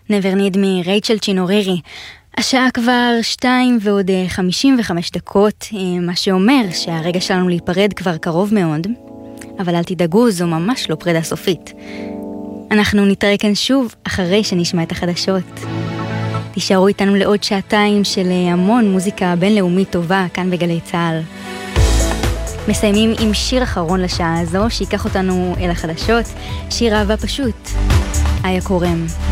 Never Need Me, רייצ'ל צ'ינורירי. השעה כבר 2 ועוד 55 דקות, מה שאומר שהרגע שלנו להיפרד כבר קרוב מאוד, אבל אל תדאגו, זו ממש לא פרידה סופית. אנחנו נתראה כאן שוב אחרי שנשמע את החדשות. תישארו איתנו לעוד שעתיים של המון מוזיקה בינלאומית טובה כאן בגלי צהל. מסיימים עם שיר אחרון לשעה הזו, שיקח אותנו אל החדשות, שיר אהבה פשוט, איה קורם.